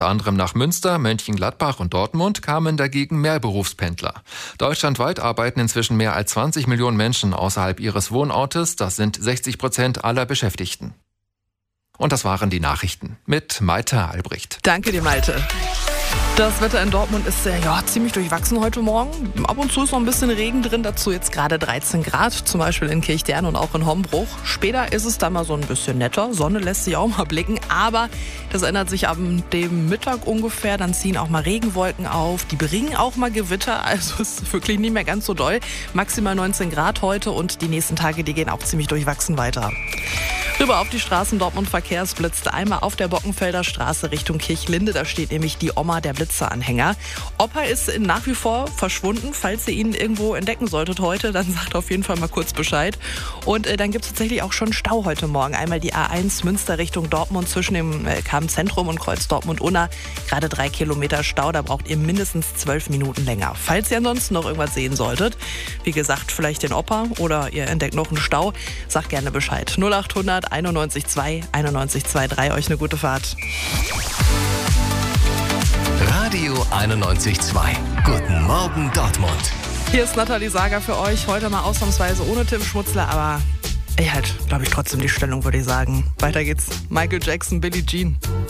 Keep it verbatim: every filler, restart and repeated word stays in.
Unter anderem nach Münster, Mönchengladbach und Dortmund kamen dagegen mehr Berufspendler. Deutschlandweit arbeiten inzwischen mehr als zwanzig Millionen Menschen außerhalb ihres Wohnortes. Das sind sechzig Prozent aller Beschäftigten. Und das waren die Nachrichten mit Malte Albrecht. Danke dir, Malte. Das Wetter in Dortmund ist äh, ja, ziemlich durchwachsen heute Morgen. Ab und zu ist noch ein bisschen Regen drin, dazu jetzt gerade dreizehn Grad, zum Beispiel in Kirchdern und auch in Hombruch. Später ist es dann mal so ein bisschen netter, Sonne lässt sich auch mal blicken, aber das ändert sich ab dem Mittag ungefähr. Dann ziehen auch mal Regenwolken auf, die bringen auch mal Gewitter, also ist wirklich nicht mehr ganz so doll. Maximal neunzehn Grad heute und die nächsten Tage, die gehen auch ziemlich durchwachsen weiter. Rüber auf die Straßen Dortmund Verkehrsblitz. Einmal auf der Bockenfelder Straße Richtung Kirchlinde. Da steht nämlich die Oma der Blitzeranhänger. Opa ist nach wie vor verschwunden. Falls ihr ihn irgendwo entdecken solltet heute, dann sagt auf jeden Fall mal kurz Bescheid. Und äh, dann gibt es tatsächlich auch schon Stau heute Morgen. Einmal die A eins Münster Richtung Dortmund zwischen dem äh, K M-Zentrum und Kreuz Dortmund-Unna. Gerade drei Kilometer Stau. Da braucht ihr mindestens zwölf Minuten länger. Falls ihr ansonsten noch irgendwas sehen solltet, wie gesagt, vielleicht den Opa oder ihr entdeckt noch einen Stau, sagt gerne Bescheid. null acht hundert einundneunzig zwei einundneunzig zwei drei. Euch eine gute Fahrt. Radio einundneunzig Komma zwei. Guten Morgen Dortmund. Hier ist Nathalie Sager für euch. Heute mal ausnahmsweise ohne Tim Schmutzler, aber ich halt, glaube ich, trotzdem die Stellung, würde ich sagen. Weiter geht's. Michael Jackson, Billie Jean.